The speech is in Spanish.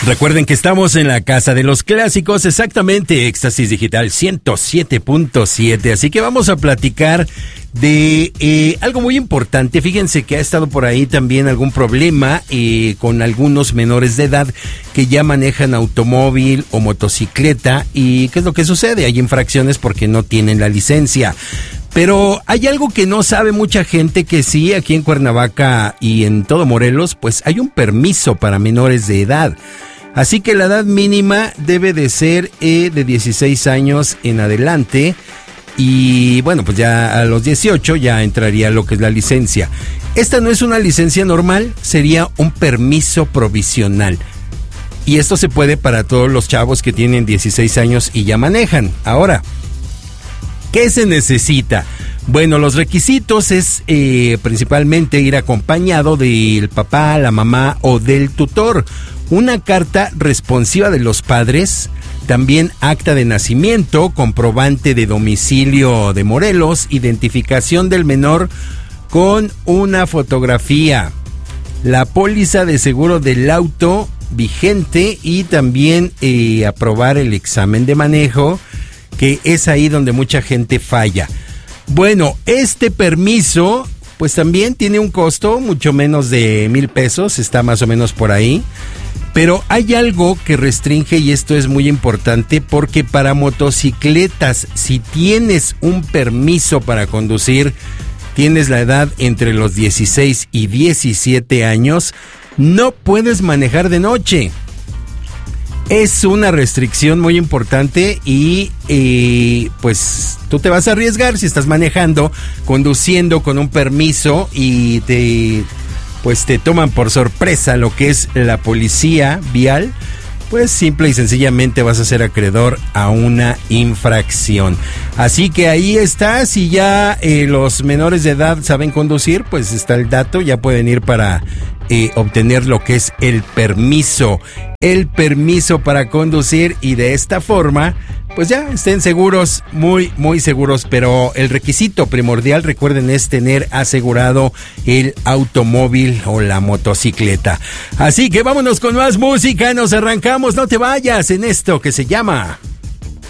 Recuerden que estamos en la Casa de los Clásicos, exactamente, Éxtasis Digital 107.7, así que vamos a platicar de algo muy importante. Fíjense que ha estado por ahí también algún problema con algunos menores de edad que ya manejan automóvil o motocicleta. ¿Y qué es lo que sucede? Hay infracciones porque no tienen la licencia. Pero hay algo que no sabe mucha gente, que sí, aquí en Cuernavaca y en todo Morelos, pues hay un permiso para menores de edad. Así que la edad mínima debe de ser de 16 años en adelante. Y bueno, pues ya a los 18 ya entraría lo que es la licencia. Esta no es una licencia normal, sería un permiso provisional. Y esto se puede para todos los chavos que tienen 16 años y ya manejan. Ahora, ¿qué se necesita? Bueno, los requisitos es principalmente ir acompañado del papá, la mamá o del tutor. Una carta responsiva de los padres, también acta de nacimiento, comprobante de domicilio de Morelos, identificación del menor con una fotografía, la póliza de seguro del auto vigente y también aprobar el examen de manejo, que es ahí donde mucha gente falla. Bueno, este permiso pues también tiene un costo mucho menos de 1,000 pesos, está más o menos por ahí. Pero hay algo que restringe, y esto es muy importante, porque para motocicletas, si tienes un permiso para conducir, tienes la edad entre los 16 y 17 años, no puedes manejar de noche. Es una restricción muy importante y pues tú te vas a arriesgar si estás manejando, conduciendo con un permiso y te toman por sorpresa lo que es la policía vial, pues simple y sencillamente vas a ser acreedor a una infracción. Así que ahí está, si ya los menores de edad saben conducir, pues está el dato, ya pueden ir para obtener lo que es el permiso para conducir, y de esta forma pues ya estén seguros, muy muy seguros. Pero el requisito primordial, recuerden, es tener asegurado el automóvil o la motocicleta. Así que vámonos con más música, nos arrancamos, no te vayas en esto que se llama